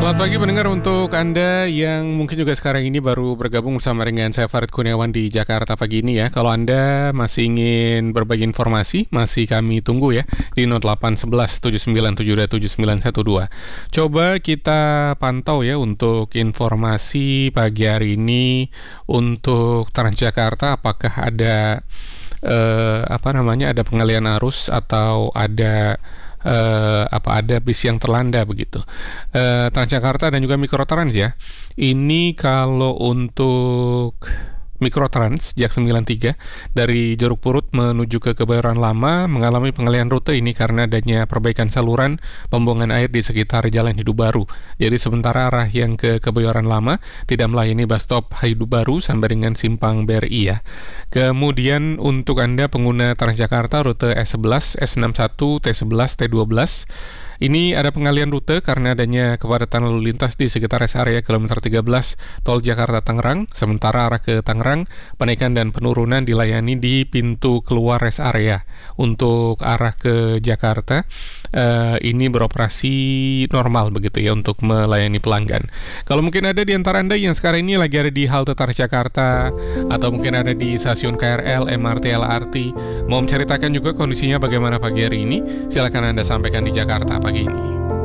Selamat pagi pendengar, untuk Anda yang mungkin juga sekarang ini baru bergabung bersama dengan saya Farid Kurniawan di Jakarta pagi ini ya. Kalau Anda masih ingin berbagi informasi, masih kami tunggu ya di 0811 7972 7912. Coba kita pantau ya untuk informasi pagi hari ini untuk Transjakarta, apakah ada ada pengalian arus atau ada ada bis yang terlanda begitu. Transjakarta dan juga Mikrotrans ya. Ini kalau untuk Mikrotrans Jak 93 dari Jeruk Purut menuju ke Kebayoran Lama mengalami pengalihan rute ini karena adanya perbaikan saluran pembuangan air di sekitar Jalan Hidup Baru. Jadi sementara arah yang ke Kebayoran Lama tidak melayani bus stop Hidup Baru sampai dengan Simpang BRI ya. Kemudian untuk Anda pengguna Transjakarta rute S11, S61, T11, T12, ini ada pengalihan rute karena adanya kepadatan lalu lintas di sekitar rest area kilometer 13 Tol Jakarta-Tangerang. Sementara arah ke Tangerang, penaikan dan penurunan dilayani di pintu keluar rest area. Untuk arah ke Jakarta, ini beroperasi normal begitu ya untuk melayani pelanggan. Kalau mungkin ada di antara Anda yang sekarang ini lagi ada di halte Transjakarta atau mungkin ada di stasiun KRL, MRT, LRT, mau menceritakan juga kondisinya bagaimana pagi hari ini, silakan Anda sampaikan di Jakarta pagi ini.